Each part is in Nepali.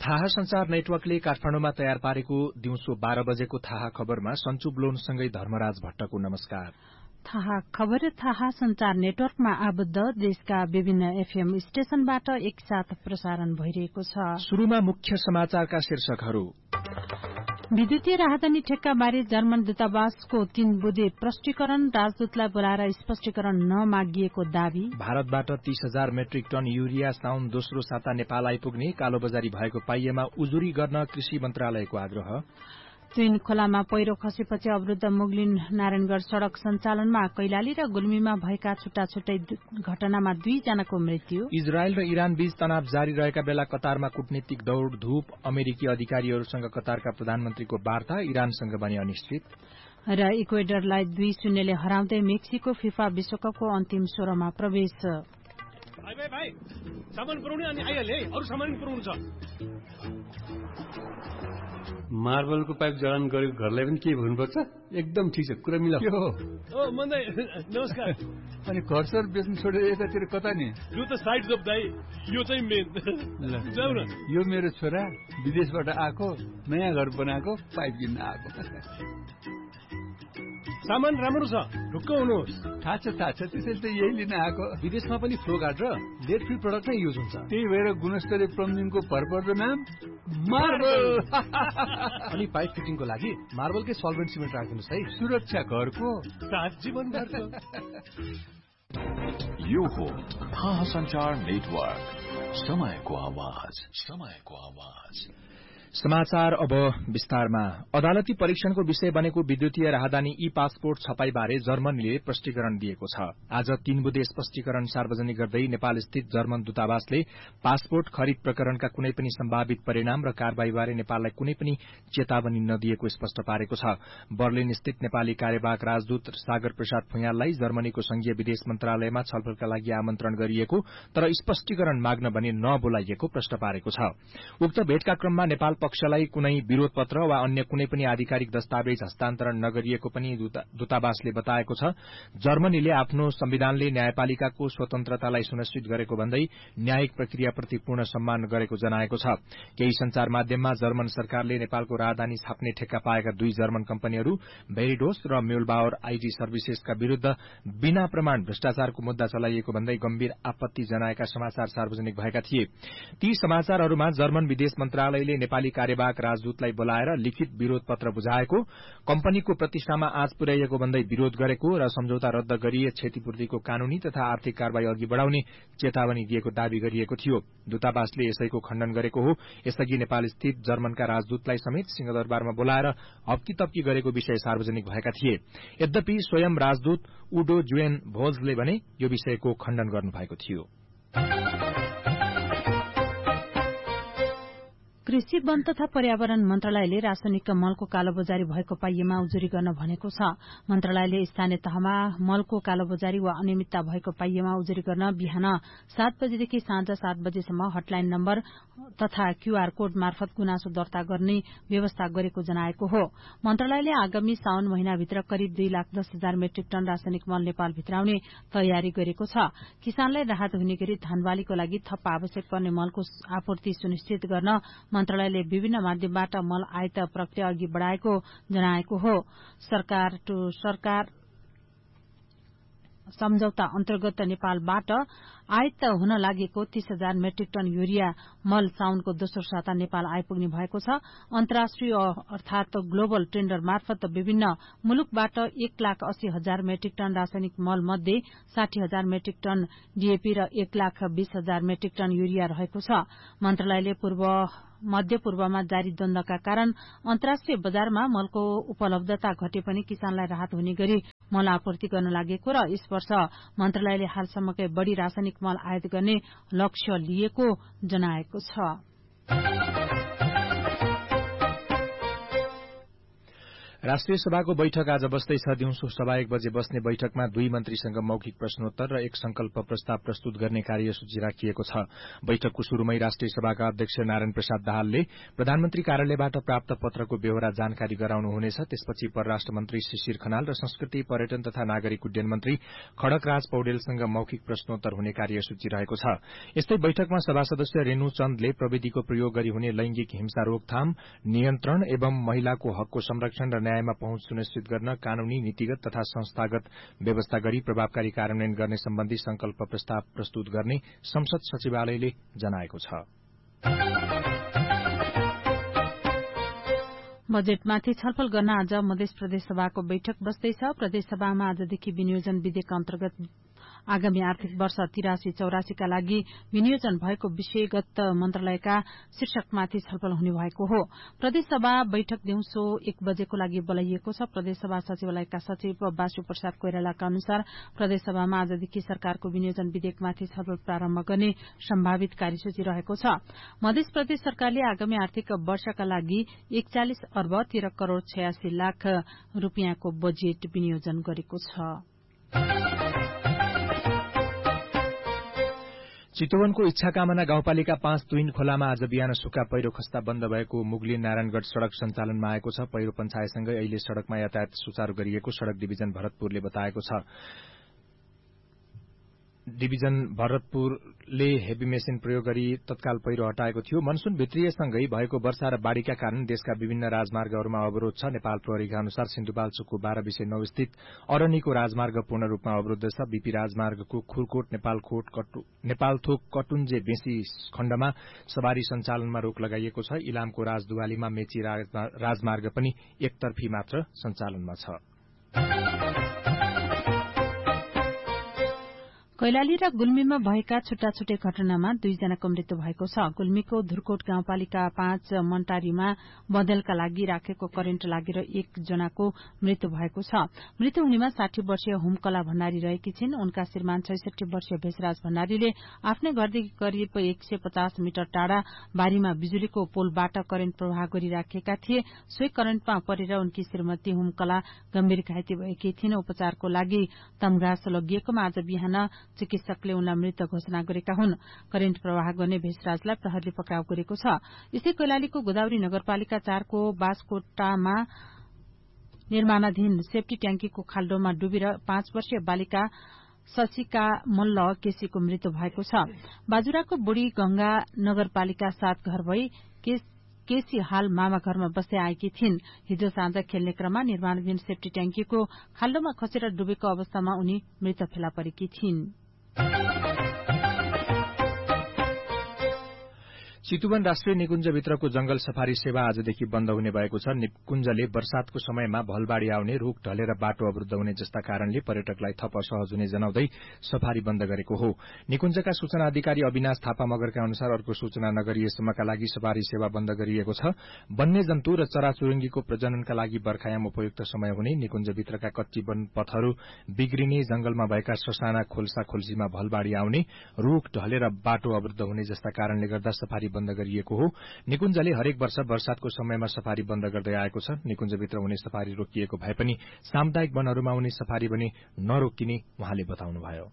थाहा संचार नेटवर्कले काठमाडौँमा तयार पारेको दिउँसो 12 बजेको थाहा खबरमा सञ्चु ब्लोनसँगै धर्मराज भट्टको नमस्कार। थाहा खबर थाहा संचार नेटवर्कमा आबद्ध देशका विभिन्न एफएम स्टेशनबाट एकसाथ प्रसारण भइरहेको छ। शुरूमा मुख्य समाचारका शीर्षकहरू। विद्युतीय राहदानी ठेक्का बारे जर्मन दूतावासको 3 बुँदे प्रष्टीकरण, राजदूतलाई बोलाएर स्पष्टीकरण नमागिएको दावी। भारतबाट 30,000 मेट्रिक टन यूरिया साउन दोस्रो साता नेपाल आइपुग्ने, कालोबजारी भएको पाइएमा उजुरी गर्न कृषि मन्त्रालयको आग्रह। ट्विन खोलामा पहिरो खसेपछि अवरुद्ध मुगलिन नारायणगढ़ सड़क सञ्चालनमा, कैलाली र गुल्मीमा भएका छुट्टा छुट्टै घटनामा 2 जनाको मृत्यु। इजरायल र इरान बीच तनाव जारी रहेका बेला कतारमा कूटनीतिक दौड़धूप, अमेरिकी अधिकारीहरूसँग कतारका प्रधानमन्त्रीको वार्ता, इरानसँग बने अनिश्चित। र इक्वेडरलाई 2-0 ले हराउँदै मेक्सिको फिफा विश्वकपको अन्तिम 16मा प्रवेश। भाइ सामान पुर्याउने अनि आइहाले, अरु सामान पुर्याउनु छ। मार्बलको पाइप जडान गरेको घरलाई पनि के भन्नुपर्छ? एकदम ठीक छ, कुरा मिलाऊ। ओ मन्दै नमस्कार। अनि घर सर बेच्नु छोडेर यतातिर कता नि? यो त साइड जब दाइ, यो चाहिँ मेन। जाऊ न। यो मेरो छोरा विदेशबाट आएको, नयाँ घर बनाएको, पाइप किन्न आएको। सामान राम्रो छ, ढुक्क हुनुहोस्। थाहा छ त्यसैले त यही लिन आएको। विदेशमा पनि फ्लो गार्ड र लेड फ्री प्रोडक्ट नै युज हुन्छ। त्यही भएर गुणस्तरीय प्लम्बिङको भरपर्दो नाम मार्बल। अनि पाइप फिटिङको लागि मार्बलकै सल्भेन्ट सिमेन्ट राख्दिनुस् है। सुरक्षा घरको साथ जीवनभरको। यो हो थाहा संचार नेटवर्क, समयको आवाज, समयको आवाज। समाचार अब विस्तारमा। अदालती परीक्षणको विषय बनेको विद्युतीय राहदानी ई पासपोर्ट छपाईबारे जर्मनीले स्पष्टीकरण दिएको छ। आज 3 बुँदे स्पष्टीकरण सार्वजनिक गर्दै नेपाल स्थित जर्मन दूतावासले पासपोर्ट खरिद प्रकरणका कुनै पनि सम्भावित परिणाम र कार्यवाहीबारे नेपाललाई कुनै पनि चेतावनी नदिएको स्पष्ट पारेको छ। बर्लिन स्थित नेपाली कार्यवाहक राजदूत सागर प्रसाद फुयाललाई जर्मनीको संघीय विदेश मन्त्रालयमा छलफलका लागि आमन्त्रण गरिएको तर स्पष्टीकरण माग्न भने नबोलाइएको प्रश्न पारेको छ। उक्त भेटका क्रममा नेपाल पक्षलाई कुनै विरोध पत्र वा अन्य कुनै पनि आधिकारिक दस्तावेज हस्तान्तरण नगरिएको पनि दूतावासले बताएको छ। जर्मनीले आफ्नो संविधानले न्यायपालिकाको स्वतन्त्रतालाई सुनिश्चित गरेको भन्दै न्यायिक प्रक्रियाप्रति पूर्ण सम्मान गरेको जनाएको छ। केही संचार माध्यममा जर्मन सरकारले नेपालको राजधानी छाप्ने ठेक्का पाएका 2 जर्मन कम्पनीहरू भेरिडोस र म्युलबाउर आईटी सर्भिसेसका विरूद्ध बिना प्रमाण भ्रष्टाचारको मुद्दा चलाइएको भन्दै गम्भीर आपत्ति जनाएका समाचार सार्वजनिक भएका थिए। ती समाचारहरूमा जर्मन विदेश मन्त्रालयले नेपाली कार्यवाहक राजदूतलाई बोलाएर लिखित विरोध पत्र बुझाएको, कम्पनीको प्रतिष्ठामा आँच पुर्याइएको भन्दै विरोध गरेको र सम्झौता रद्द गरिए क्षतिपूर्तिको कानूनी तथा आर्थिक कार्यवाही अघि बढ़ाउने चेतावनी दिएको दावी गरिएको थियो। दूतावासले यसैको खण्डन गरेको हो। यसअघि नेपाल स्थित जर्मनका राजदूतलाई समेत सिंहदरबारमा बोलाएर हप्की-तप्की गरेको विषय सार्वजनिक भएका थिए। यद्यपि स्वयं राजदूत उडो जुएन भोल्जले भने यो विषयको खण्डन गर्नुभएको थियो। कृषि, वन तथा पर्यावरण मन्त्रालयले रासायनिक मलको कालोबजारी भएको पाइएमा उजुरी गर्न भनेको छ। मन्त्रालयले स्थानीय तहमा मलको कालोबजारी वा अनियमितता भएको पाइएमा उजुरी गर्न बिहान 7 बजेदेखि साँझ 7 बजेसम्म हटलाइन नम्बर तथा क्यूआर कोड मार्फत गुनासो दर्ता गर्ने व्यवस्था गरेको जनाएको हो। मन्त्रालयले आगामी साउन महिनाभित्र करिब 2,10,000 मेट्रिक टन रासायनिक मल नेपाल भित्राउने तयारी गरेको छ। किसानलाई राहत हुने गरी धानबालीको लागि थप आवश्यक पर्ने मलको आपूर्ति सुनिश्चित गर्न मन्त्रालयले विभिन्न माध्यमबाट मल आयात प्रक्रिया अघि बढ़ाएको जनाएको हो। सरकार टू सरकार सम्झौता अन्तर्गत नेपालबाट आयात हुन लागेको 30,000 मेट्रिक टन यूरिया मल साउनको दोस्रो साता नेपाल आइपुग्ने भएको छ। अन्तर्राष्ट्रिय अर्थात ग्लोबल टेन्डर मार्फत विभिन्न मुलुकबाट 1,80,000 मेट्रिक टन रासायनिक मल मध्ये 60,000 मेट्रिक टन डीएपी र 1,20,000 मेट्रिक टन यूरिया रहेको छ। मन्त्रालयले मध्य पूर्वमा जारी द्वन्द्वका कारण अन्तर्राष्ट्रिय बजारमा मलको उपलब्धता घटे पनि किसानलाई राहत हुने गरी मल आपूर्ति गर्न लागेको र यस वर्ष मन्त्रालयले हालसम्मकै बढ़ी रासायनिक मल आयात गर्ने लक्ष्य लिएको जनाएको छ। राष्ट्रिय सभाको बैठक आज बस्दैछ। दिउँसो 1:15 बजे बस्ने बैठकमा 2 मन्त्रीसँग मौखिक प्रश्नोत्तर र एक संकल्प प्रस्ताव प्रस्तुत गर्ने कार्यसूची राखिएको छ। बैठकको शुरूमै राष्ट्रिय सभाका अध्यक्ष नारायण प्रसाद दाहालले प्रधानमन्त्री कार्यालयबाट प्राप्त पत्रको बेहोरा जानकारी गराउनुहुनेछ। त्यसपछि परराष्ट्र मन्त्री शिशिर खनाल र संस्कृति, पर्यटन तथा नागरिक उड्डयन मन्त्री खड्गराज पौडेलसँग मौखिक प्रश्नोत्तर हुने कार्यसूची रहेको छ। यस्तै बैठकमा सभा सदस्य रेणु चन्दले प्रविधिको प्रयोग गरी हुने लैंगिक हिंसा रोकथाम, नियन्त्रण एवं महिलाको हकको संरक्षण र न्यायमा पहुँच सुनिश्चित गर्न कानूनी, नीतिगत तथा संस्थागत व्यवस्था गरी प्रभावकारी कार्यान्वयन गर्ने सम्बन्धी संकल्प प्रस्ताव प्रस्तुत गर्ने संसद सचिवालयले जनाएको छ। बजेटमाथि छलफल गर्न आज मध्य प्रदेश सभाको बैठक बस्दैछ। प्रदेश सभामा आजदेखि विनियोजन विधेयक अन्तर्गत आगामी आर्थिक वर्ष 83-84 का लागि विनियोजन भएको विषयगत मन्त्रालयका शीर्षकमाथि छलफल हुने भएको हो। प्रदेश सभा बैठक दिउँसो 1 बजेको लागि बोलाइएको छ। प्रदेश सभा सचिवालयका सचिव बासु प्रसाद कोइरालाका अनुसार प्रदेश सभामा आजदेखि सरकारको विनियोजन विधेयकमाथि छलफल प्रारम्भ गर्ने सम्भावित कार्यसूची रहेको छ। मध्य प्रदेश सरकारले आगामी आर्थिक वर्षका लागि 41 अर्ब 13 करोड़ 86 लाख रुपियाँको बजेट विनियोजन गरेको छ। चितवनको इच्छाकामना गाउँपालिका 5 तुइन खोलामा आज बिहान सुक्खा पहिरो खस्दा बन्द भएको मुगलिन नारायणगढ़ सड़क सञ्चालनमा आएको छ। पहिरो पञ्चायतसँगै अहिले सड़कमा यातायात सुचारू गरिएको सड़क डिभिजन भरतपुरले बताएको छ। डिभिजन भरतपुरले हेभी मेसिन प्रयोग गरी तत्काल पहिरो हटाएको थियो। मनसून भित्रिएसँगै भएको वर्षा र बाढ़ीका कारण देशका विभिन्न राजमार्गहरूमा अवरोध छ। नेपाल प्रहरीका अनुसार सिन्धुपाल्चोकको 12/9 स्थित अरनीको राजमार्ग पूर्ण रूपमा अवरुद्ध छ। बीपी राजमार्गको खुरकोट नेपालथोक कटुन्जे बेसी खण्डमा सवारी सञ्चालनमा रोक लगाइएको छ। इलामको राजदुवालीमा मेची राजमार्ग पनि एकतर्फी मात्र सञ्चालनमा छ। कैलाली र गुल्मीमा भएका छुट्टा छुट्टै घटनामा 2 जनाको मृत्यु भएको छ। गुल्मीको धुरकोट गाउँपालिका 5 मन्टारीमा बदलका लागि राखेको करेन्ट लागेर 1 जनाको मृत्यु भएको छ। मृत्यु हुनेमा 60 वर्षीय हुमकला भण्डारी रहेकी छिन्। उनका श्रीमान 66 वर्षीय भेषराज भण्डारीले आफ्नै घरदेखि करिब 150 मिटर टाढा बारीमा बिजुलीको पोलबाट करेन्ट प्रवाह गरिराखेका थिए। सोही करेन्टमा परेर उनकी श्रीमती हुमकला गम्भीर घाइते भएकी थिइन्। उपचारको लागि तमघास लगिएकोमा आज बिहान चिकित्सकले उनलाई मृत घोषणा गरेका हुन्। करेन्ट प्रवाह गर्ने भेषराजलाई प्रहरीले पक्राउ गरेको छ। यस्तै कैलालीको गोदावरी नगरपालिका 4 को बासकोटामा निर्माणाधीन सेफ्टी ट्याङ्कीको खाल्डोमा डुबेर 5 वर्षीय बालिका शशिका मल्ल केसीको मृत्यु भएको छ। बाजुराको बुढी गंगा नगरपालिका 7 घर भई केसी हाल मामा घरमा बस्दै आएकी थिइन्। हिजो साँझ खेल्ने क्रममा निर्माणाधीन सेफ्टी ट्याङ्कीको खाल्डोमा खसेर डुबेको अवस्थामा उनी मृत फेला परेकी थिइन्। चितुवन राष्ट्रिय निकुञ्जभित्रको जंगल सफारी सेवा आजदेखि बन्द हुने भएको छ। निकुञ्जले वर्षातको समयमा भलबाढ़ी आउने, रूख ढलेर बाटो अवरुद्ध हुने जस्ता कारणले पर्यटकलाई थप असहज हुने जनाउँदै सफारी बन्द गरेको हो। निकुञ्जका सूचना अधिकारी अविनाश थापा मगरका अनुसार अर्को सूचना नगरिएसम्मका लागि सफारी सेवा बन्द गरिएको छ। वन्यजन्तु र चराचुरुङ्गीको प्रजननका लागि बर्खायाम उपयुक्त समय हुने, निकुञ्जभित्रका कच्ची वन पथहरू बिग्रिने, जंगलमा भएका ससाना खोल्सा खोल्सीमा भलबाढ़ी आउने, रूख ढलेर बाटो अवरुद्ध हुने जस्ता कारणले गर्दा सफारी बन्द गरिएको हो। निकुञ्जले हरेक वर्ष वर्षातको समयमा सफारी बन्द गर्दै आएको छ। निकुञ्जभित्र हुने सफारी रोकिएको भए पनि सामुदायिक वनहरूमा हुने सफारी भने नरोकिने उहाँले बताउनुभयो।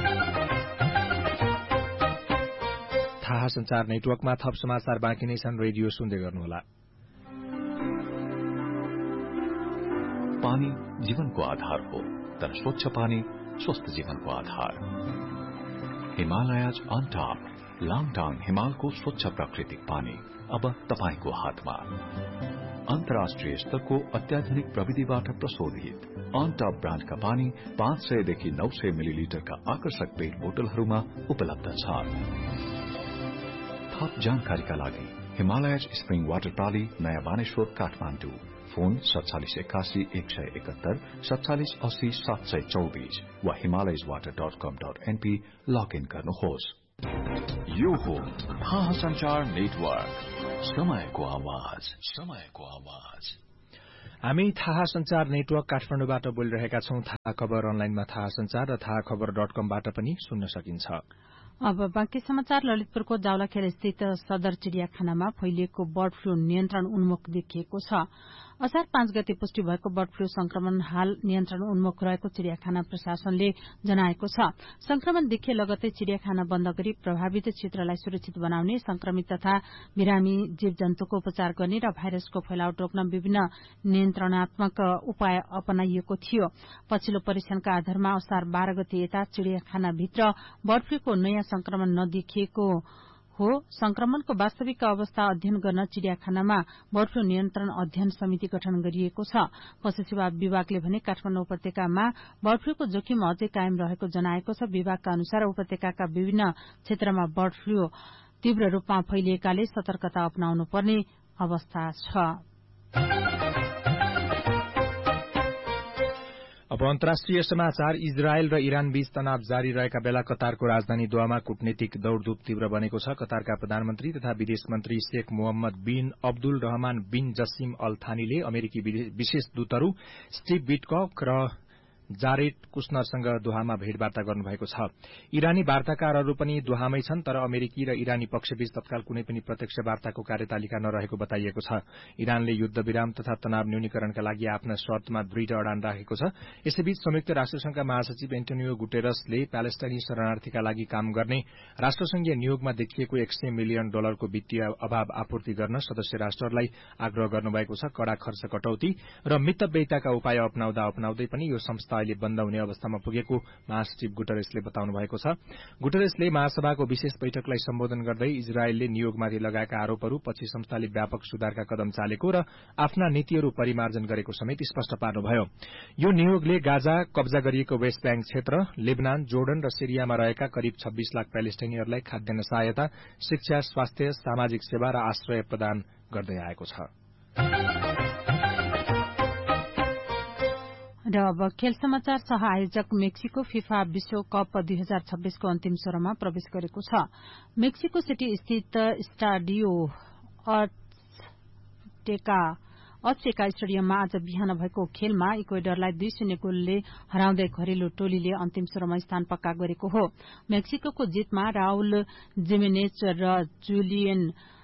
थाहा संचार नेटवर्कमा थप समाचार बाँकी नै छन्। रेडियो सुन्दै गर्नुहोला। पानी जीवनको आधार हो, तर स्वच्छ पानी स्वस्थ जीवनको आधार। हिमालयज अन टॉप लाङटाङ हिमालको स्वच्छ प्राकृतिक पानी अब तपाईको हातमा। अन्तर्राष्ट्रिय स्तरको अत्याधुनिक प्रविधिबाट प्रशोधित अन टॉप ब्रान्डका पानी 500 देखि 900 मिलिलिटरका आकर्षक पेट बोतलहरूमा उपलब्ध छ। थप जानकारीका लागि हिमालयज स्प्रिङ वाटर प्राली, नयाँ बानेश्वर, काठमाडौँ। फोन 4781 171 4780 724 वा himalayaswater.com.np लगइन गर्नुहोस्। यो हो थाहा संचार नेटवर्क, समयको आवाज, समयको आवाज। हामी थाहा संचार नेटवर्क काठमाडौँबाट बोलिरहेका छौं। थाहा खबर अनलाइनमा थाहा संचार र थाहा खबर.com बाट पनि सुन्न सकिन्छ। अब बाँकी समाचार। ललितपुरको जावलाखेल स्थित सदर चिड़ियाखानामा फैलिएको बर्ड फ्लू नियन्त्रण उन्मुख देखिएको छ। असार 5 गते पुष्टि भएको बर्ड फ्लू संक्रमण हाल नियन्त्रण उन्मुख रहेको चिड़ियाखाना प्रशासनले जनाएको छ। संक्रमण देखिए लगतै चिड़ियाखाना बन्द गरी प्रभावित क्षेत्रलाई सुरक्षित बनाउने, संक्रमित तथा बिरामी जीवजन्तुको उपचार गर्ने र भाइरसको फैलाव रोक्न विभिन्न नियन्त्रणात्मक उपाय अपनाइएको थियो। पछिल्लो परीक्षणका आधारमा असार 12 गते यता चिड़ियाखानाभित्र बर्ड फ्लूको नयाँ संक्रमण नदेखिएको हो। संक्रमणको वास्तविक अवस्था अध्ययन गर्न चिड़ियाखानामा बर्ड फ्लू नियन्त्रण अध्ययन समिति गठन गरिएको छ। पशु सेवा विभागले भने काठमाडौँ उपत्यकामा बर्ड फ्लूको जोखिम अझै कायम रहेको जनाएको छ। विभागका अनुसार उपत्यकाका विभिन्न क्षेत्रमा बर्ड फ्लू तीव्र रूपमा फैलिएकाले सतर्कता अपनाउनु पर्ने अवस्था छ। अब अन्तर्राष्ट्रिय समाचार। इजरायल र इरान बीच तनाव जारी रहेका बेला कतारको राजधानी दोहामा कूटनीतिक दौड़धूप तीव्र बनेको छ। कतारका प्रधानमन्त्री तथा विदेश मन्त्री शेख मोहम्मद बिन अब्दुल रहमान बिन जसिम अल थानीले अमेरिकी विशेष दूतहरू स्टिभ विटकक र जारेड कुशनरसँग दोहामा भेटवार्ता गर्नुभएको छ। इरानी वार्ताकारहरू पनि दोहामै छन्, तर अमेरिकी र इरानी पक्षबीच तत्काल कुनै पनि प्रत्यक्ष वार्ताको कार्यतालिका नरहेको बताइएको छ। इरानले युद्ध विराम तथा तनाव न्यूनीकरणका लागि आफ्ना शर्तमा दृढ़ अडान राखेको छ। यसैबीच संयुक्त राष्ट्रसंघका महासचिव एन्टोनियो गुटेरसले प्यालेस्टाइनी शरणार्थीका लागि काम गर्ने राष्ट्रसंघीय नियोगमा देखिएको $100 मिलियन को वित्तीय अभाव आपूर्ति गर्न सदस्य राष्ट्रहरूलाई आग्रह गर्नुभएको छ। कड़ा खर्च कटौती र मितव्ययिताका उपाय अपनाउँदै पनि यो संस्था अहिले बन्द हुने अवस्थामा पुगेको महासचिव गुटरेसले बताउनु भएको छ। गुटरेसले महासभाको विशेष बैठकलाई सम्बोधन गर्दै इजरायलले नियोगमाथि लगाएका आरोपहरू पछि संस्थाले व्यापक सुधारका कदम चालेको र आफ्ना नीतिहरू परिमार्जन गरेको समेत स्पष्ट पार्नुभयो। यो नियोगले गाजा, कब्जा गरिएको वेस्ट ब्याङ्क क्षेत्र, लेबनान, जोर्डन र सिरियामा रहेका करिब 26 लाख प्यालेस्टाइनीहरूलाई खाद्यान्न सहायता, शिक्षा, स्वास्थ्य, सामाजिक सेवा र आश्रय प्रदान गर्दै आएको छ। र अब खेल समाचार। सह आयोजक मेक्सिको फिफा विश्वकप 2026 को अन्तिम चरणमा प्रवेश गरेको छ। मेक्सिको सिटी स्थित स्टाडियो अजटेका स्टेडियममा आज बिहान भएको खेलमा इक्वेडरलाई 2-0 गोलले हराउँदै घरेलु टोलीले अन्तिम चरणमा स्थान पक्का गरेको हो। मेक्सिकोको जितमा राउल जिमेनेज र जुलियन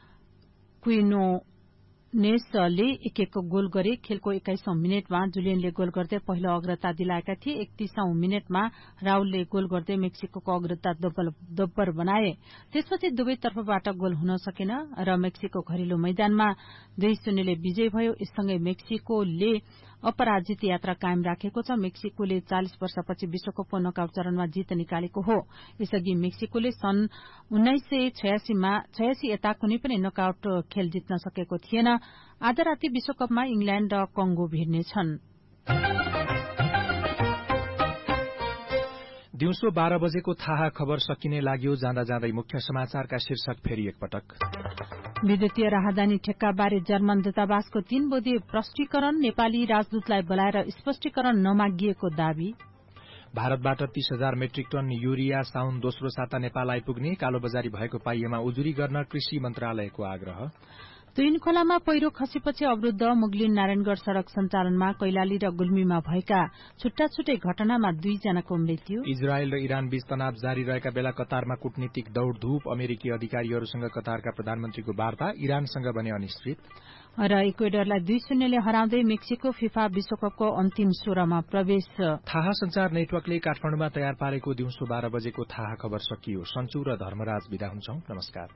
क्विनोनेसले एक गोल गरे। खेलको 21औं मिनेटमा जुलियनले गोल गर्दै पहिलो अग्रता दिलाएका थिए। 31औं मिनेटमा राउलले गोल गर्दै मेक्सिको अग्रता दोब्बर बनाए। त्यसपछि दुवै तर्फबाट गोल हुन सकेन र मेक्सिको घरेलु मैदानमा 2-0 ले विजयी भयो। यससँगै मेक्सिकोले अपराजित यात्रा कायम राखेको छ। मेक्सिकोले 40 वर्षपछि विश्वकपको नकआउट चरणमा जित निकालेको हो। यसअघि मेक्सिकोले सन् 1986 यता कुनै पनि नकआउट खेल जित्न सकेको थिएन। आज राति विश्वकपमा इंग्ल्याण्ड र कंगो भिड्नेछन्। दिउँसो 12 बजेको थाहा खबर सकिने लाग्यो। जाँदा जाँदै मुख्य समाचारका शीर्षक फेरि एकपटक। विद्युतीय राहदानी ठेक्काबारे जर्मन दूतावासको 3 बुँदे प्रष्टीकरण, नेपाली राजदूतलाई बोलाएर स्पष्टीकरण नमागिएको दावी। भारतबाट 30,000 मेट्रिक टन यूरिया साउन दोस्रो साता नेपाल आइपुग्ने, कालोबजारी भएको पाइएमा उजुरी गर्न कृषि मन्त्रालयको आग्रह। तुइनखोलामा पहिरो खसेपछि अवरूद्ध मुगलिन नारायणगढ़ सड़क सञ्चालनमा कैलाली र गुल्मीमा भएका छुट्टा-छुट्टै घटनामा 2 जनाको मृत्यु। इजरायल र इरान बीच तनाव जारी रहेका बेला कतारमा कूटनीतिक दौड़धूप, अमेरिकी अधिकारीहरूसँग कतारका प्रधानमन्त्रीको वार्ता, इरानसँग बने अनिश्चित। र इक्वेडरलाई 2-0 ले हराउँदै मेक्सिको फिफा विश्वकपको अन्तिम 16मा प्रवेश। थाहा संचार नेटवर्कले काठमाडौँमा तयार पारेको दिउँसो 12 बजेको थाहा खबर सकियो। सञ्चु र धर्मराज बिदा हुन्छौं। नमस्कार।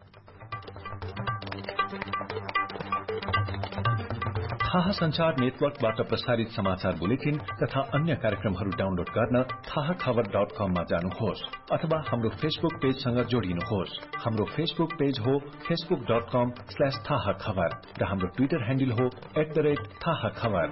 थाहा संचार नेटवर्कबाट प्रसारित समाचार बुलेटिन तथा अन्य कार्यक्रमहरू डाउनलोड गर्न थाहाखबर.com मा जानुहोस् अथवा हाम्रो फेसबुक पेजसँग जोडिनुहोस्। हाम्रो फेसबुक पेज हो facebook.com/थाहाखबर र हाम्रो ट्विटर ह्यान्डल हो @थाहाखबर।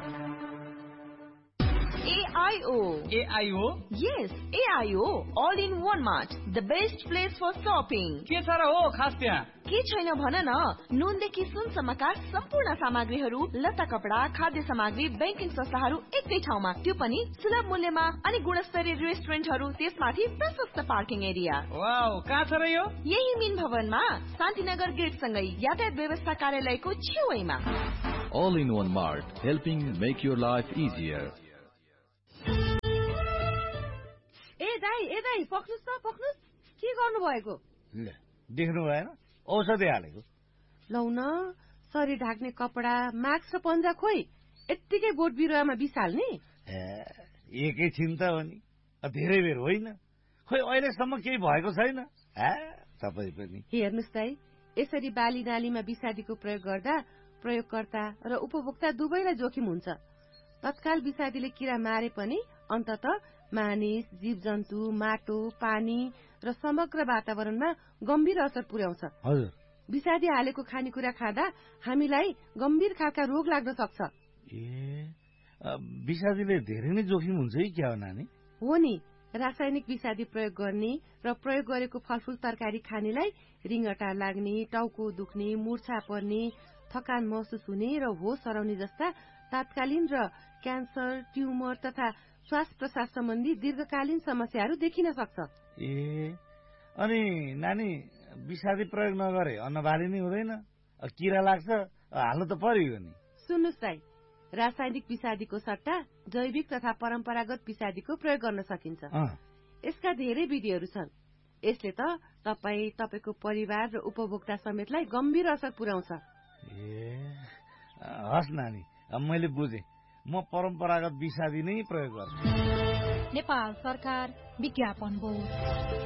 AIO? Yes, AIO. All in one mart. The best place for shopping. के छ र हो खास त्यहाँ? के छैन भन न। नुनदेखि सुनसम्मका सम्पूर्ण सामग्रीहरू, लत्ता कपडा, खाद्य सामग्री, बैंकिङ संस्थाहरू एकै ठाउँमा, त्यो पनि सुलभ मूल्यमा। अनि गुणस्तरीय रेस्टुरेन्टहरू, त्यसमाथि प्रशस्त पार्किङ एरिया। वाउ, कहाँ छ र यो? यही मिन भवनमा, शान्तिनगर गेट सँगै यातायात व्यवस्था कार्यालयको छेउमा। All in one mart, helping make your life easier. ए दाइ पक्नुस् त पक्नुस्। के गर्नु भएको? देख्नु भएन? औषधि हालेको। लौ न, शरीर ढाक्ने कपडा, मास्क र पन्जा खोइ यत्तिकै बोट बिरुवामा बिसाल्ने? एकैछिन त हो नि, धेरै बेर होइन। खोइ अहिलेसम्म केही भएको छैन। तपाईँ पनि हेर्नुहोस् दाइ, यसरी बाली नालीमा विषादीको प्रयोग गर्दा प्रयोगकर्ता र उपभोक्ता दुवैलाई जोखिम हुन्छ। तत्काल विषादीले किरा मारे पनि अन्तत मानिस, जीवजन्तु, माटो, पानी र समग्र वातावरणमा गम्भीर असर पुर्याउँछ। हजुर, विषादी हालेको खानेकुरा खाँदा हामीलाई गम्भीर खालका रोग लाग्न सक्छ। विषादीले धेरै नै जोखिम हुन्छ कि क्या हो नानी? हो नि, रासायनिक विषादी प्रयोग गर्ने र प्रयोग गरेको फलफूल तरकारी खानेलाई रिङ्गटा लाग्ने, टाउको दुख्ने, मूर्छा पर्ने, थकान महसुस हुने र होस हराउने जस्ता तात्कालीन र क्यान्सर, ट्युमर तथा श्वास प्रश्वास सम्बन्धी दीर्घकालीन समस्याहरू देखिन सक्छ। अनि नानी, विषादी प्रयोग नगरे अन्नबाली नै हुँदैन, किरा लाग्छ, हाल्नु त पर्यो नि। सुन्नुहोस् दाइ, रासायनिक विषादीको सट्टा जैविक तथा परम्परागत विषादीको प्रयोग गर्न सकिन्छ। यसका धेरै विधिहरू छन्। यसले त तपाईँ, तपाईँको परिवार र उपभोक्ता समेतलाई गम्भीर असर पुर्याउँछ। हस् नानी, मैले बुझेँ। म परम्परागत विषादी नै प्रयोग गर्छु। नेपाल सरकार विज्ञापन बोर्ड।